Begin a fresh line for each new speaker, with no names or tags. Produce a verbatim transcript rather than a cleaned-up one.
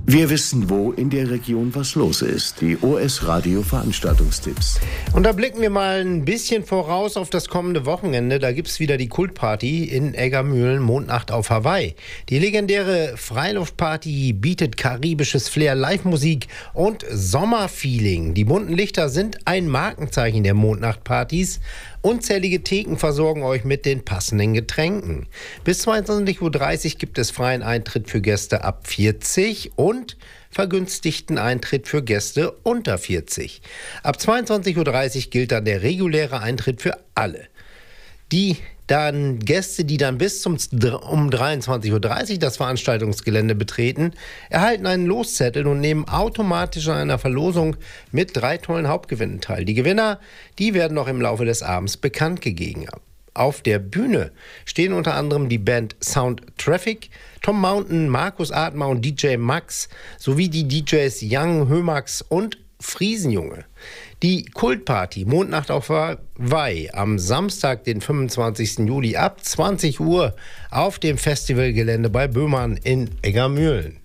Wir wissen, wo in der Region was los ist. Die O S-Radio-Veranstaltungstipps.
Und da blicken wir mal ein bisschen voraus auf das kommende Wochenende. Da gibt es wieder die Kultparty in Eggermühlen, Mondnacht auf Hawaii. Die legendäre Freiluftparty bietet karibisches Flair, Live-Musik und Sommerfeeling. Die bunten Lichter sind ein Markenzeichen der Mondnachtpartys. Unzählige Theken versorgen euch mit den passenden Getränken. Bis zweiundzwanzig Uhr dreißig gibt es freien Eintritt für Gäste ab vierzig und vergünstigten Eintritt für Gäste unter vierzig. Ab zweiundzwanzig Uhr dreißig gilt dann der reguläre Eintritt für alle. Die dann Gäste, die dann bis zum um dreiundzwanzig Uhr dreißig das Veranstaltungsgelände betreten, erhalten einen Loszettel und nehmen automatisch an einer Verlosung mit drei tollen Hauptgewinnen teil. Die Gewinner, die werden noch im Laufe des Abends bekannt gegeben. Auf der Bühne stehen unter anderem die Band Sound Traffic, Tom Mountain, Markus Admer und D J Max sowie die D Js Young, Hömax und Friesenjunge. Die Kultparty Mondnacht auf Hawaii am Samstag, den fünfundzwanzigsten Juli ab zwanzig Uhr auf dem Festivalgelände bei Böhmann in Eggermühlen.